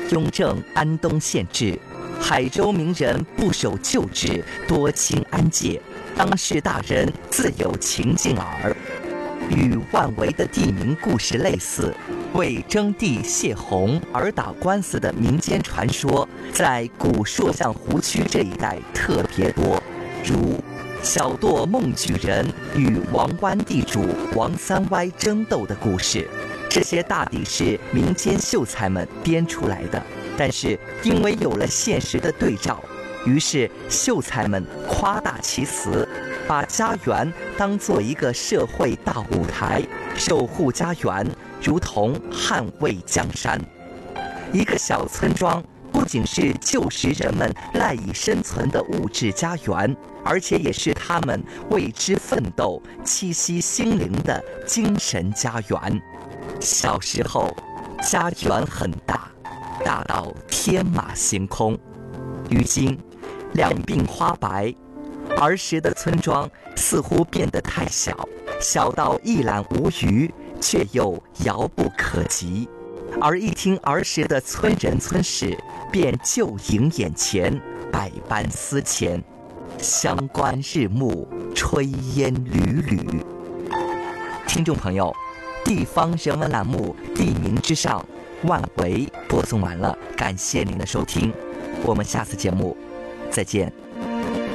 雍正安东县志，海州名人不守旧制，多轻安戒，当世大人自有情境耳。与万维的地名故事类似，为征地泄洪而打官司的民间传说，在古朔象湖区这一带特别多，如小舵孟举人与王湾地主王三歪争斗的故事，这些大抵是民间秀才们编出来的，但是因为有了现实的对照，于是秀才们夸大其词，把家园当做一个社会大舞台，守护家园如同捍卫江山。一个小村庄不仅是旧时人们赖以生存的物质家园，而且也是他们为之奋斗、栖息心灵的精神家园。小时候，家园很大，大到天马行空。如今，两鬓花白，儿时的村庄似乎变得太小，小到一览无余，却又遥不可及。而一听儿时的村人村事，便就迎眼前，百般思前，乡关日暮，炊烟缕缕。听众朋友，地方人文栏目《地名之上》万维播送完了，感谢您的收听，我们下次节目再见。